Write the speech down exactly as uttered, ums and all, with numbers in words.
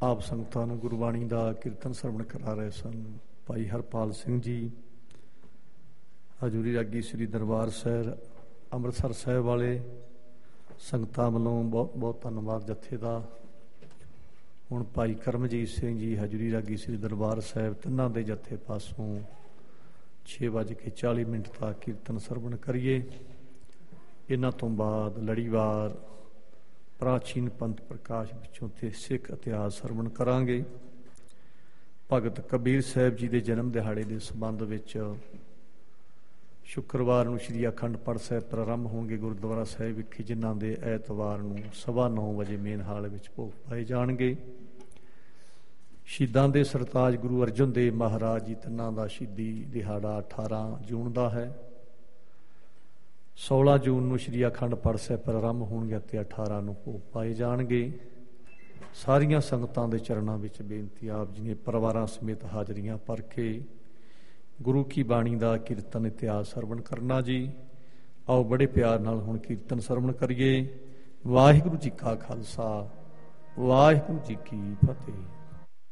ਆਪ ਸੰਗਤਾਂ ਨੂੰ ਗੁਰਬਾਣੀ ਦਾ ਕੀਰਤਨ ਸਰਵਣ ਕਰਾ ਰਹੇ ਸਨ ਭਾਈ ਹਰਪਾਲ ਸਿੰਘ ਜੀ, ਹਜ਼ੂਰੀ ਰਾਗੀ ਸ੍ਰੀ ਦਰਬਾਰ ਸਾਹਿਬ ਅੰਮ੍ਰਿਤਸਰ ਸਾਹਿਬ ਵਾਲੇ ਸੰਗਤਾਂ ਵੱਲੋਂ ਬਹੁਤ ਬਹੁਤ ਧੰਨਵਾਦ ਜੱਥੇ ਦਾ। ਹੁਣ ਭਾਈ ਕਰਮਜੀਤ ਸਿੰਘ ਜੀ, ਹਜ਼ੂਰੀ ਰਾਗੀ ਸ੍ਰੀ ਦਰਬਾਰ ਸਾਹਿਬ, ਤਿੰਨਾਂ ਦੇ ਜੱਥੇ ਪਾਸੋਂ ਛੇ ਵੱਜ ਕੇ ਚਾਲੀ ਮਿੰਟ ਤੱਕ ਕੀਰਤਨ ਸਰਵਣ ਕਰੀਏ। ਇਹਨਾਂ ਤੋਂ ਬਾਅਦ ਲੜੀਵਾਰ ਪ੍ਰਾਚੀਨ ਪੰਥ ਪ੍ਰਕਾਸ਼ ਵਿੱਚੋਂ ਤੇ ਸਿੱਖ ਇਤਿਹਾਸ ਸਰਵਣ ਕਰਾਂਗੇ। ਭਗਤ ਕਬੀਰ ਸਾਹਿਬ ਜੀ ਦੇ ਜਨਮ ਦਿਹਾੜੇ ਦੇ ਸੰਬੰਧ ਵਿੱਚ ਸ਼ੁੱਕਰਵਾਰ ਨੂੰ ਸ਼੍ਰੀ ਅਖੰਡ ਪਾਠ ਸਾਹਿਬ ਪ੍ਰਾਰੰਭ ਹੋਣਗੇ ਗੁਰਦੁਆਰਾ ਸਾਹਿਬ ਵਿਖੇ, ਜਿਨ੍ਹਾਂ ਦੇ ਐਤਵਾਰ ਨੂੰ ਸਵਾ ਨੌ ਵਜੇ ਮੇਨ ਹਾਲ ਵਿੱਚ ਭੋਗ ਪਾਏ ਜਾਣਗੇ। ਸ਼ਹੀਦਾਂ ਦੇ ਸਰਤਾਜ ਗੁਰੂ ਅਰਜਨ ਦੇਵ ਮਹਾਰਾਜ ਜੀ ਤਿੰਨਾਂ ਦਾ ਸ਼ਹੀਦੀ ਦਿਹਾੜਾ ਅਠਾਰਾਂ ਜੂਨ ਦਾ ਹੈ। ਸੋਲਾਂ ਜੂਨ ਨੂੰ ਸ਼੍ਰੀ ਅਖੰਡ ਪਾਠ ਸਾਹਿਬ ਪ੍ਰਾਰੰਭ ਹੋਣਗੇ ਅਤੇ ਅਠਾਰਾਂ ਨੂੰ ਭੋਗ ਪਾਏ ਜਾਣਗੇ। ਸਾਰੀਆਂ ਸੰਗਤਾਂ ਦੇ ਚਰਨਾਂ ਵਿੱਚ ਬੇਨਤੀ, ਆਪ ਜੀ ਨੇ ਪਰਿਵਾਰਾਂ ਸਮੇਤ ਹਾਜ਼ਰੀਆਂ ਭਰ ਕੇ ਗੁਰੂ ਕੀ ਬਾਣੀ ਦਾ ਕੀਰਤਨ ਇਤਿਹਾਸ ਸਰਵਣ ਕਰਨਾ ਜੀ। ਆਓ ਬੜੇ ਪਿਆਰ ਨਾਲ ਹੁਣ ਕੀਰਤਨ ਸਰਵਣ ਕਰੀਏ। ਵਾਹਿਗੁਰੂ ਜੀ ਕਾ ਖਾਲਸਾ, ਵਾਹਿਗੁਰੂ ਜੀ ਕੀ ਫਤਿਹ।